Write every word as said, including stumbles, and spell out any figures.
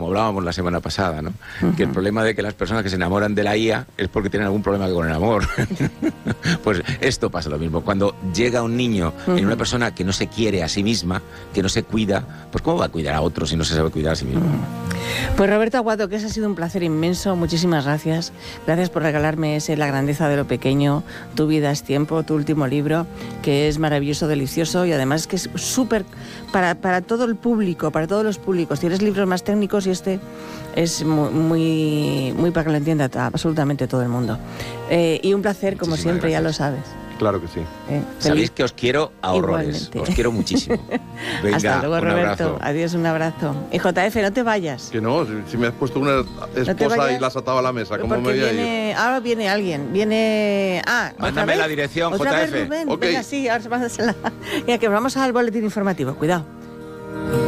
hablábamos la semana pasada, ¿no? Uh-huh. Que el problema de que las personas que se enamoran de la I A es porque tienen algún problema con el amor. Pues esto pasa lo mismo. Cuando llega un niño uh-huh. en una persona que no se quiere a sí misma, que no se cuida, pues ¿cómo va a cuidar a otros si no se sabe cuidar a sí mismo? Uh-huh. Pues Roberto Aguado, que eso ha sido un placer inmenso. Muchísimas gracias. Gracias por regalarme ese La grandeza de lo pequeño, Tu vida es tiempo, tu último libro, que es maravilloso, delicioso y además que es súper para, para todo el público, para todos los públicos. Tienes libros más técnicos y este es muy, muy, muy para que lo entienda absolutamente todo el mundo. Eh, y un placer, como Muchísimas siempre, gracias. ya lo sabes. Claro que sí. Eh, Sabéis que os quiero a horrores. Igualmente. Os quiero muchísimo. Venga, hasta luego, un Roberto. abrazo. Adiós, un abrazo. Y J F, no te vayas. Que no, si, si me has puesto una esposa vayas, y la has atado a la mesa, ¿cómo me porque voy a viene, ir? ahora viene alguien, viene... Ah, ¿otra Mándame vez? la dirección, ¿Otra J F. vez, Rubén? Ok. Venga, sí, ahora mándasela. Mira, que vamos al boletín informativo, cuidado.